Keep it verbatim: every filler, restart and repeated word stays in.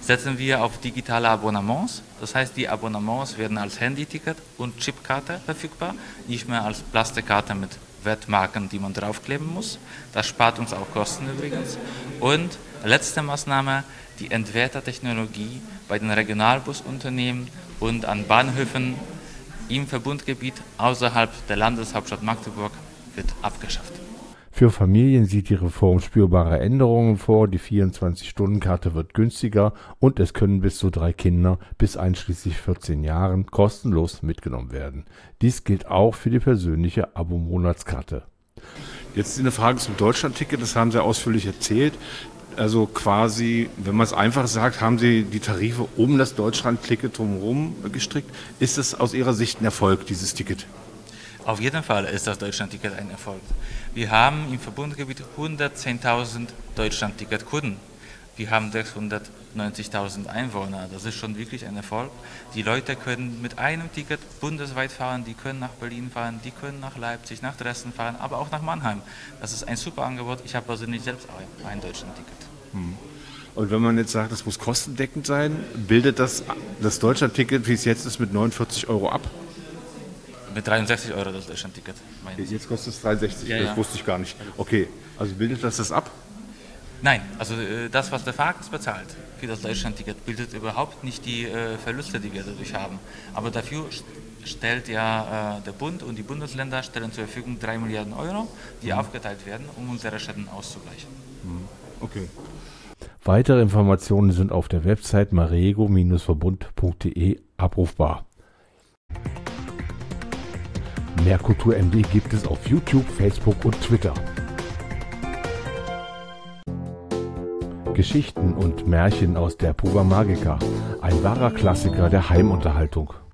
setzen wir auf digitale Abonnements. Das heißt, die Abonnements werden als Handyticket und Chipkarte verfügbar, nicht mehr als Plastikkarte mit Wertmarken, die man draufkleben muss. Das spart uns auch Kosten übrigens. Und letzte Maßnahme, die Entwertertechnologie bei den Regionalbusunternehmen und an Bahnhöfen im Verbundgebiet außerhalb der Landeshauptstadt Magdeburg wird abgeschafft. Für Familien sieht die Reform spürbare Änderungen vor. Die vierundzwanzig-Stunden-Karte wird günstiger und es können bis zu drei Kinder bis einschließlich vierzehn Jahren kostenlos mitgenommen werden. Dies gilt auch für die persönliche Abo-Monatskarte. Jetzt eine Frage zum Deutschlandticket, das haben Sie ausführlich erzählt. Also quasi, wenn man es einfach sagt, haben Sie die Tarife um das Deutschlandticket drumherum gestrickt. Ist das aus Ihrer Sicht ein Erfolg, dieses Ticket? Auf jeden Fall ist das Deutschlandticket ein Erfolg. Wir haben im Verbundgebiet hundertzehntausend Deutschlandticket-Kunden. Wir haben sechshundertneunzigtausend Einwohner. Das ist schon wirklich ein Erfolg. Die Leute können mit einem Ticket bundesweit fahren, die können nach Berlin fahren, die können nach Leipzig, nach Dresden fahren, aber auch nach Mannheim. Das ist ein super Angebot. Ich habe persönlich selbst auch ein Deutschlandticket. Hm. Und wenn man jetzt sagt, das muss kostendeckend sein, bildet das das Deutschlandticket, wie es jetzt ist, mit neunundvierzig Euro ab? Mit dreiundsechzig Euro das Deutschlandticket. Jetzt kostet es dreiundsechzig, ja, das ja. Wusste ich gar nicht. Okay, also bildet das das ab? Nein, also das, was der Fahrgast bezahlt für das Deutschlandticket, bildet überhaupt nicht die äh, Verluste, die wir dadurch haben. Aber dafür stellt ja äh, der Bund und die Bundesländer stellen zur Verfügung drei Milliarden Euro, die mhm. aufgeteilt werden, um unsere Schäden auszugleichen. Mhm. Okay. Weitere Informationen sind auf der Website marego Bindestrich verbund punkt de abrufbar. Mehr Kultur M D gibt es auf YouTube, Facebook und Twitter. Geschichten und Märchen aus der Puba Magica, ein wahrer Klassiker der Heimunterhaltung.